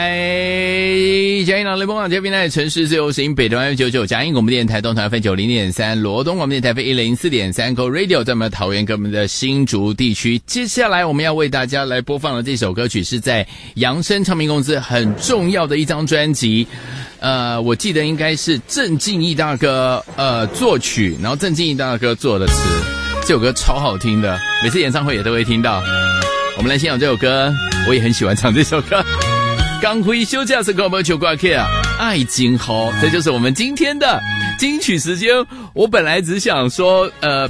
嘉义雷锋广播平台城市自由行北投 F99 嘉义广播电台东台分90.3罗东广播电台分104.3 Go Radio 在我们的桃园跟我们的新竹地区。接下来我们要为大家来播放的这首歌曲是在扬声唱片公司很重要的一张专辑，我记得应该是郑敬义大哥作曲，然后郑敬义大哥做的词，这首歌超好听的，每次演唱会也都会听到。我们来欣赏这首歌，我也很喜欢唱这首歌。刚回休假是广播球挂 K 啊，爱情好，这就是我们今天的金曲时间。我本来只想说，